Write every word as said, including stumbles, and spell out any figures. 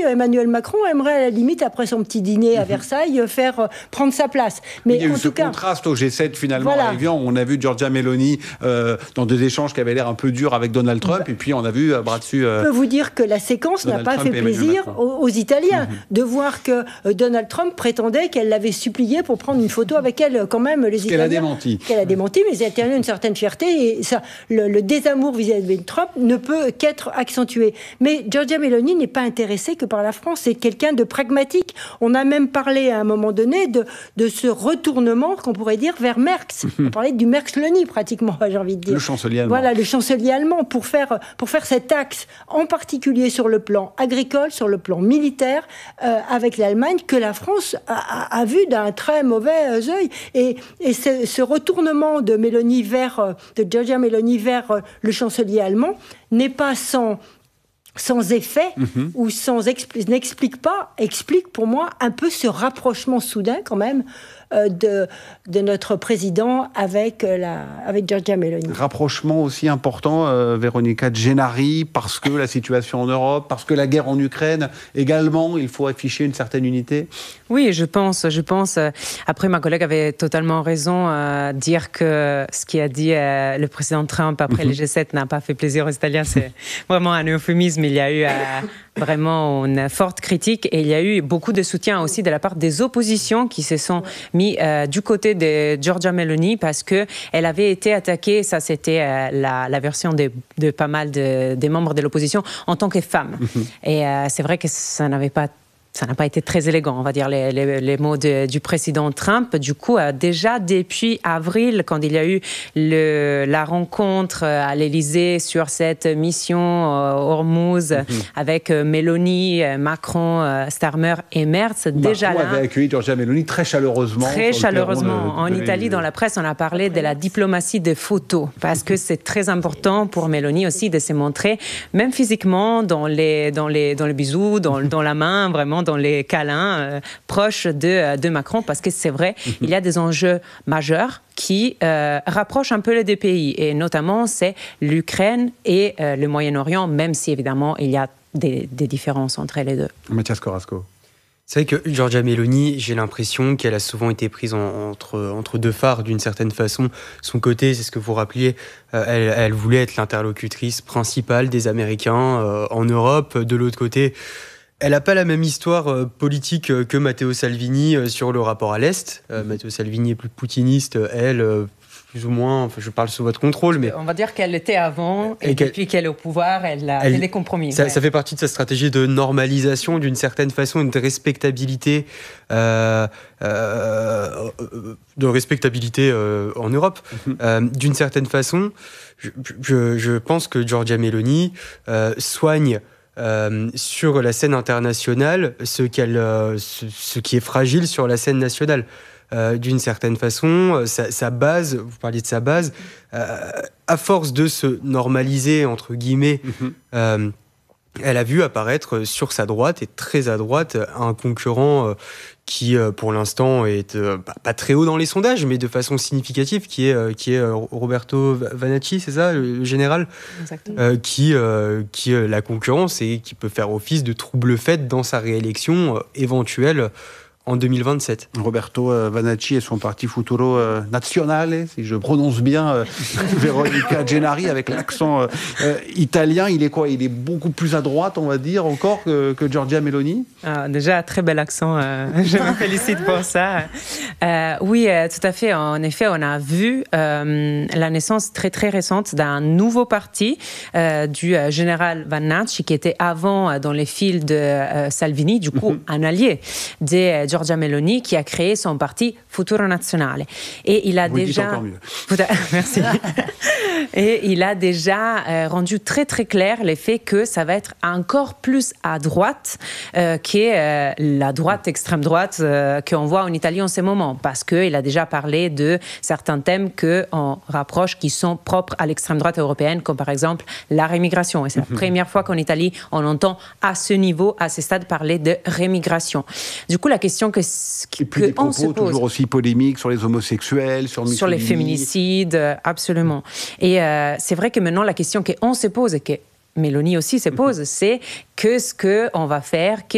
Emmanuel Macron aimerait à la limite, après son petit dîner à Versailles, faire euh, prendre sa place. Mais il y a en eu ce tout cas, contraste au G sept finalement voilà. arrivant. On a vu Giorgia Meloni euh, dans des échanges qui avaient l'air un peu durs avec Donald Trump, bah, et puis on a vu euh, bras dessus. Euh, je peux vous dire que la séquence Donald n'a pas Trump fait plaisir aux, aux Italiens mm-hmm. de voir que euh, Donald Trump prétendait qu'elle l'avait supplié pour prendre une photo avec elle. Quand même, les Italiens. Qu'elle a démenti. Qu'elle a démenti, mais les Italiens ont une certaine fierté et ça, le, le désamour vis-à-vis de Trump ne peut qu'être accentué. Mais Giorgia Meloni n'est pas intéressée que par la France. C'est quelqu'un de pragmatique. On a même parlé à un moment donné de, de ce retournement qu'on pourrait dire vers Merx. Mm-hmm. On parlait du Merx-Leni pratiquement, j'ai envie de dire. Le chancelier allemand. Voilà, le chancelier allemand pour faire, pour faire cet axe, en particulier sur le plan agricole, sur le plan militaire, euh, avec l'Allemagne, que la France a, a, a vu d'un très mauvais œil. Et, et ce, ce retournement de Meloni vers, de Giorgia Meloni vers euh, le chancelier allemand n'est pas sans... sans effet mm-hmm. ou sans expli- n'explique pas, explique pour moi un peu ce rapprochement soudain quand même euh, de, de notre président avec, euh, la, avec Giorgia Meloni. Rapprochement aussi important, euh, Véronica Gennari, parce que la situation en Europe, parce que la guerre en Ukraine également, il faut afficher une certaine unité. Oui, je pense, je pense. Après, ma collègue avait totalement raison à dire que ce qu'a dit euh, le président Trump après mm-hmm. le G sept n'a pas fait plaisir aux Italiens. C'est vraiment un euphémisme. Il y a eu euh, vraiment une forte critique et il y a eu beaucoup de soutien aussi de la part des oppositions qui se sont mis euh, du côté de Giorgia Meloni parce qu'elle avait été attaquée, ça c'était euh, la, la version de, de pas mal de, des membres de l'opposition, en tant que femme. Mm-hmm. Et euh, c'est vrai que ça n'avait pas Ça n'a pas été très élégant, on va dire, les, les, les mots de, du président Trump. Du coup, euh, déjà depuis avril, quand il y a eu le, la rencontre à l'Élysée sur cette mission euh, Hormuz mm-hmm. avec euh, Meloni, euh, Macron, euh, Starmer et Merz, Macron déjà là... avait accueilli Giorgia Meloni très chaleureusement. Très chaleureusement. De, en de Italie, dans la presse, on a parlé de la diplomatie des photos, parce que c'est très important pour Meloni aussi de se montrer, même physiquement, dans les, dans les, dans les bisous, dans, dans la main, vraiment, dans les câlins euh, proches de, de Macron, parce que c'est vrai, mm-hmm. il y a des enjeux majeurs qui euh, rapprochent un peu les deux pays, et notamment c'est l'Ukraine et euh, le Moyen-Orient, même si évidemment il y a des, des différences entre les deux. Mathias Corasco. C'est vrai que Giorgia Meloni, j'ai l'impression qu'elle a souvent été prise en, entre, entre deux phares d'une certaine façon. Son côté, c'est ce que vous rappeliez, euh, elle, elle voulait être l'interlocutrice principale des Américains euh, en Europe. De l'autre côté, elle n'a pas la même histoire euh, politique euh, que Matteo Salvini euh, sur le rapport à l'Est. Euh, Matteo Salvini est plus poutiniste, elle... Euh, plus ou moins, enfin, je parle sous votre contrôle, mais... On va dire qu'elle l'était avant, et, et depuis qu'elle est au pouvoir, elle a fait des compromis. Ça, ouais. ça fait partie de sa stratégie de normalisation, d'une certaine façon, de respectabilité, euh, euh, de respectabilité euh, en Europe. Mm-hmm. Euh, d'une certaine façon, je, je, je pense que Giorgia Meloni euh, soigne Euh, sur la scène internationale ce, qu'elle, euh, ce, ce qui est fragile sur la scène nationale. Euh, d'une certaine façon, sa, sa base, vous parliez de sa base, euh, à force de se normaliser, entre guillemets, mm-hmm. euh, elle a vu apparaître sur sa droite, et très à droite, un concurrent euh, qui, euh, pour l'instant, est euh, bah, pas très haut dans les sondages, mais de façon significative, qui est, euh, qui est euh, Roberto Vanacci, c'est ça, le général, euh, qui, euh, qui euh, la concurrence et qui peut faire office de trouble-fête dans sa réélection euh, éventuelle en deux mille vingt-sept. Roberto euh, Vanacci et son parti Futuro euh, Nazionale, si je prononce bien, euh, Véronica Gennari, avec l'accent euh, euh, italien. Il est quoi ? Il est beaucoup plus à droite, on va dire, encore que, que Giorgia Meloni ? Ah, déjà, très bel accent. Euh, je me félicite pour ça. Euh, oui, euh, tout à fait. En effet, on a vu euh, la naissance très, très récente d'un nouveau parti euh, du euh, général Vanacci, qui était avant euh, dans les fils de euh, Salvini, du coup, mm-hmm. un allié de euh, Giorgia Meloni, qui a créé son parti Futuro Nazionale. Et il a Vous déjà... Mieux. Merci. Et il a déjà euh, rendu très, très clair l'effet que ça va être encore plus à droite euh, qu'est euh, la droite, extrême droite euh, qu'on voit en Italie en ce moment. Parce qu'il a déjà parlé de certains thèmes qu'on rapproche qui sont propres à l'extrême droite européenne, comme par exemple la rémigration. Et c'est la première fois qu'en Italie, on entend à ce niveau, à ce stade, parler de rémigration. Du coup, la question que, que Et puis des propos on se pose, toujours aussi polémiques sur les homosexuels, sur, sur les féminicides, absolument. Et euh, c'est vrai que maintenant, la question qu'on se pose et que Meloni aussi se pose, c'est qu'est-ce qu'on va faire,